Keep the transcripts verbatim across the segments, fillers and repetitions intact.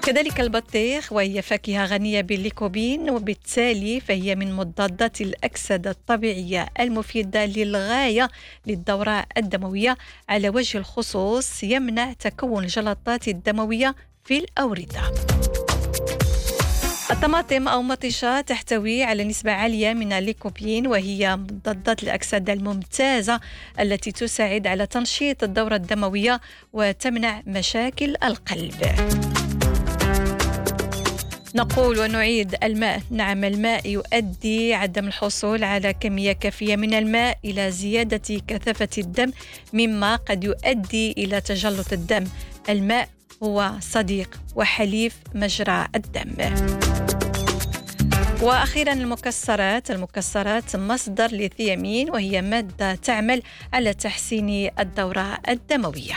كذلك البطيخ، وهي فاكهة غنية بالليكوبين، وبالتالي فهي من مضادات الأكسدة الطبيعية المفيدة للغاية للدورة الدموية. على وجه الخصوص يمنع تكون الجلطات الدموية في الأوردة. الطماطم أو مطيشة تحتوي على نسبة عالية من الليكوبين، وهي مضادات الأكسدة الممتازة التي تساعد على تنشيط الدورة الدموية وتمنع مشاكل القلب. نقول ونعيد: الماء. نعم، الماء يؤدي عدم الحصول على كمية كافية من الماء إلى زيادة كثافة الدم، مما قد يؤدي إلى تجلط الدم. الماء هو صديق وحليف مجرى الدم. وأخيرا المكسرات. المكسرات مصدر للثيامين، وهي مادة تعمل على تحسين الدورة الدموية.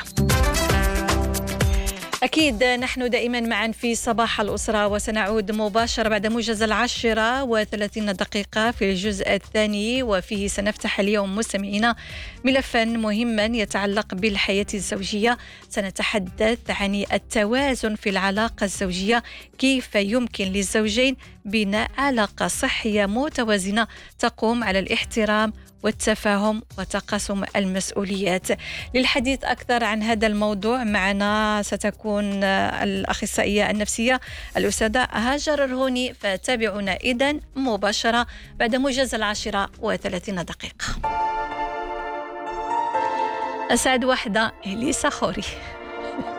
أكيد نحن دائما معا في صباح الأسرة، وسنعود مباشرة بعد موجز العاشرة وثلاثين دقيقة في الجزء الثاني، وفيه سنفتح اليوم مستمعينا ملفا مهما يتعلق بالحياة الزوجية. سنتحدث عن التوازن في العلاقة الزوجية، كيف يمكن للزوجين بناء علاقة صحية متوازنة تقوم على الاحترام والتفاهم وتقاسم المسؤوليات. للحديث أكثر عن هذا الموضوع معنا ستكون الأخصائية النفسية الأستاذة هاجر الرهوني، فتابعونا إذن مباشرة بعد موجز العاشرة وثلاثين دقيقة. أسعد وحدة إليسا خوري.